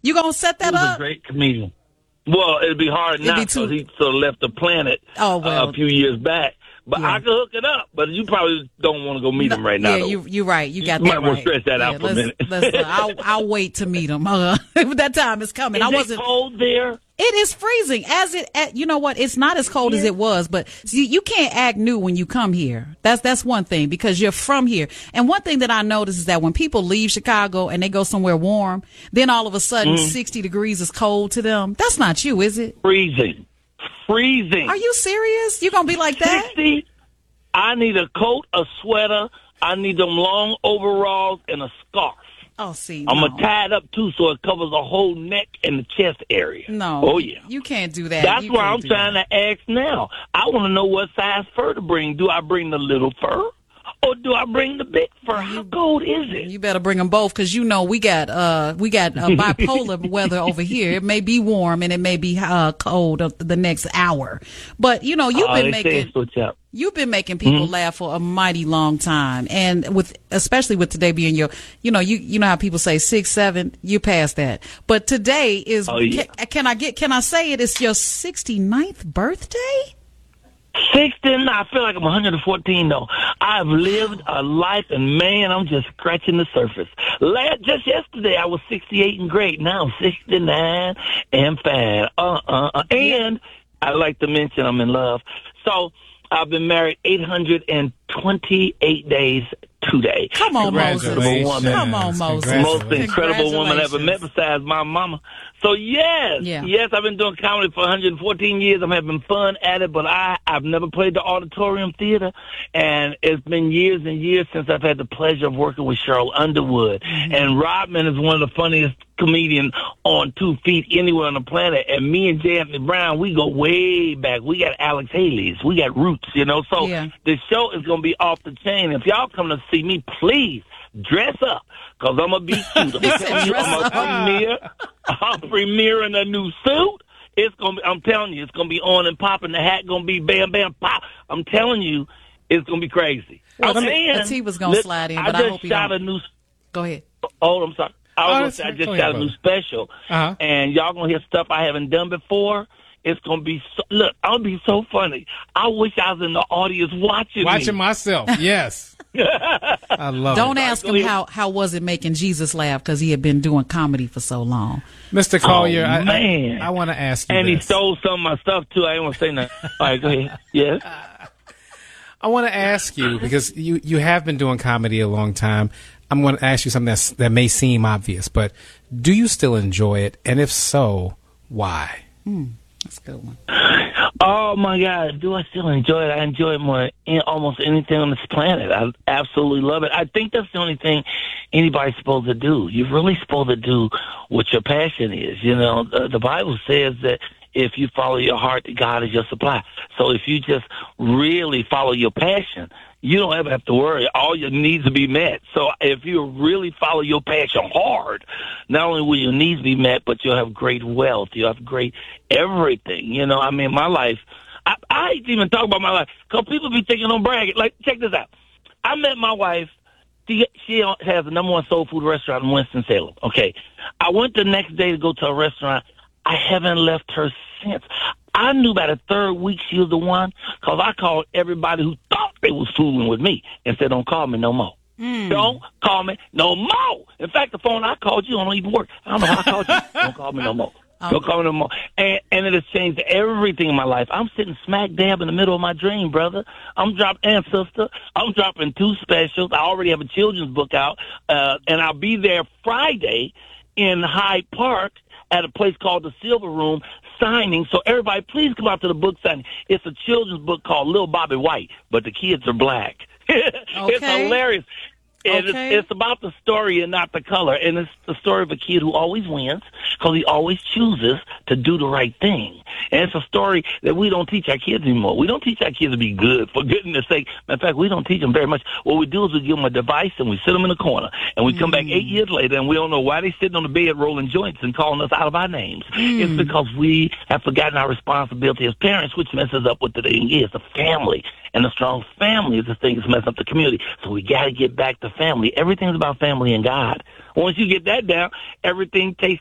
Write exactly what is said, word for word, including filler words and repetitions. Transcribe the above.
You gonna set that he was up? a great comedian. Well, it'd be hard It'd now be too- because he sort of left the planet Oh, well. uh, a few years back. But Yeah. I could hook it up. But you probably don't want to go meet No, him right now. Yeah, though. you, you're right. You got You that might wanna right. stretch that yeah, out for a let's, minute. let's, uh, I'll, I'll wait to meet him. Uh, that time is coming. Is I wasn't. it cold there? It is freezing. As it, at, you know what? It's not as cold as it was, but see, you can't act new when you come here. That's that's one thing because you're from here. And one thing that I notice is that when people leave Chicago and they go somewhere warm, then all of a sudden Mm-hmm. sixty degrees is cold to them. That's not you, is it? Freezing. Freezing. Are you serious? You gonna be like that? sixty? I need a coat, a sweater. I need them long overalls and a scarf. Oh, see, I'm no. going to tie it up, too, so it covers the whole neck and the chest area. No. Oh, yeah. You can't do that. That's You why can't I'm do trying that. to ask now. I want to know what size fur to bring. Do I bring the little fur? Or do I bring the big fur? How cold is it? You better bring them both because you know we got uh we got uh, bipolar weather over here. It may be warm and it may be uh, cold the next hour, but you know you've Oh, been they making say switch up. you've been making people Mm-hmm. laugh for a mighty long time, and with especially with today being your you know you you know how people say six seven you past that, but today is Oh, yeah. can, can I get can I say it is your sixty-ninth birthday? sixteen, I feel like I'm one hundred fourteen, though. I've lived a life, and, man, I'm just scratching the surface. La- just yesterday, I was sixty-eight and great. Now I'm sixty-nine and fine. Uh-uh. uh. And I like to mention I'm in love. So I've been married eight hundred twenty-eight days today. Come on, Moses. Incredible woman. Come on, Moses. The most incredible woman I ever met Congratulations. besides my mama. So, yes, Yeah. yes, I've been doing comedy for one hundred fourteen years. I'm having fun at it, but I, I've never played the auditorium theater, and it's been years and years since I've had the pleasure of working with Cheryl Underwood. Mm-hmm. And Rodman is one of the funniest comedians on two feet anywhere on the planet, and me and J. Anthony Brown, we go way back. We got Alex Haley's. We got roots, you know, so Yeah. the show is going to be off the chain. If y'all come to see me, please dress up, because I'm going to be cute. I'm telling you, I'm going to premiere. I'm premiering a new suit. It's going to be, I'm telling you, it's going to be on and popping. The hat going to be bam, bam, pop. I'm telling you, it's going to be crazy. Well, I'm the- saying, the T was gonna let- slide in, I but I just hope he shot don't. a new, Go ahead. oh, I'm sorry. I, Oh, was gonna that's say, I right. just Go shot ahead, a new brother. special, Uh-huh. and y'all going to hear stuff I haven't done before. It's going to be, so, look, I'll be so funny. I wish I was in the audience watching Watching me. myself, yes. I love Don't it. ask him how, how was it making Jesus laugh because he had been doing comedy for so long. Mister Collier, Oh, I, man. I, I want to ask you And he this. stole some of my stuff, too. I didn't want to say nothing. All right, go ahead. Yes? I want to ask you, because you, you have been doing comedy a long time. I'm going to ask you something that's, that may seem obvious, but do you still enjoy it? And if so, why? That's a good one. Oh, my God. Do I still enjoy it? I enjoy it more than almost anything on this planet. I absolutely love it. I think that's the only thing anybody's supposed to do. You're really supposed to do what your passion is. You know, the, the Bible says that if you follow your heart, God is your supply. So if you just really follow your passion, you don't ever have to worry. All your needs will be met. So if you really follow your passion hard, not only will your needs be met, but you'll have great wealth. You'll have great everything. You know, I mean, my life, I, I hate to even talk about my life because people be thinking I'm bragging. Like, check this out. I met my wife. She, she has the number one soul food restaurant in Winston-Salem. Okay. I went the next day to go to a restaurant. I haven't left her since. I knew by the third week she was the one because I called everybody who thought they was fooling with me and said, don't call me no more. Mm. Don't call me no more. In fact, the phone I called you don't even work. I don't know how I called you. Don't call me no more. Don't call me no more. And, and it has changed everything in my life. I'm sitting smack dab in the middle of my dream, brother. I'm dropping, and sister, I'm dropping two specials. I already have a children's book out, uh, and I'll be there Friday in Hyde Park at a place called the Silver Room signing. So everybody, please come out to the book signing. It's a children's book called Little Bobby White, but the kids are black. It's Okay. hilarious. And Okay. it's, it's about the story and not the color. And it's the story of a kid who always wins because he always chooses to do the right thing. And it's a story that we don't teach our kids anymore. We don't teach our kids to be good, for goodness sake. Matter of fact, we don't teach them very much. What we do is we give them a device and we sit them in a corner. And we come back eight years later and we don't know why they're sitting on the bed rolling joints and calling us out of our names. It's because we have forgotten our responsibility as parents, which messes up what the thing is, the family. And a strong family is the thing that's messing up the community. So we got to get back to family. Everything's about family and God. Once you get that down, everything takes